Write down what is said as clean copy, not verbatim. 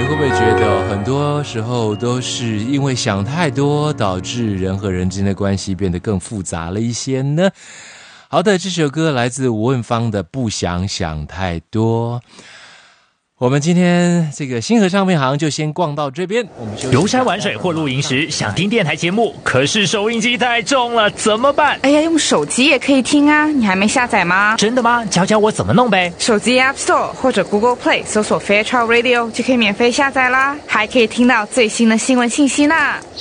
会不会觉得很多时候都是因为想太多，导致人和人之间的关系变得更复杂了一些呢？好的，这首歌来自吴汶芳的《不想想太多》。我们今天这个星河唱片行就先逛到这边，我们游山玩水或露营时想听电台节目，可是收音机太重了，怎么办？ 哎呀，用手机也可以听啊，你还没下载吗？ 真的吗？教教我怎么弄呗。 手机 App Store 或者 Google Play 搜索 Fairchild Radio 就可以免费下载啦，还可以听到最新的新闻信息呢。